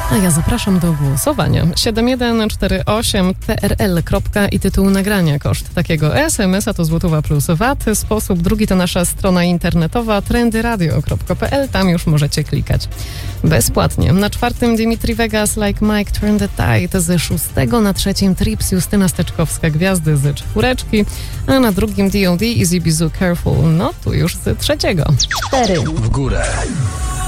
A ja zapraszam do głosowania. 7148 TRL. I tytuł nagrania. Koszt takiego SMS-a to złotówa plus VAT. Sposób drugi to nasza strona internetowa trendyradio.pl. Tam już możecie klikać bezpłatnie. Na 4. Dimitri Vegas, Like Mike, Turn the Tide. Ze 6. na 3. Trips, Justyna Steczkowska, Gwiazdy z 4. A na 2. D.O.D. Easy Bizu, Careful. No tu już z 3. 4 w górę.